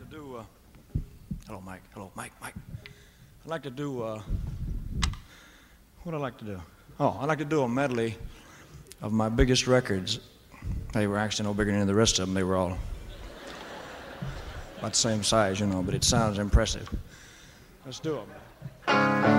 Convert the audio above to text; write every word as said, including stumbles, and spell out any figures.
do, uh, hello, Mike. Hello, Mike, Mike. I'd like to do, uh, what I'd like to do? Oh, I'd like to do a medley of my biggest records. They were actually no bigger than the rest of them. They were all about the same size, you know, but it sounds impressive. Let's do it.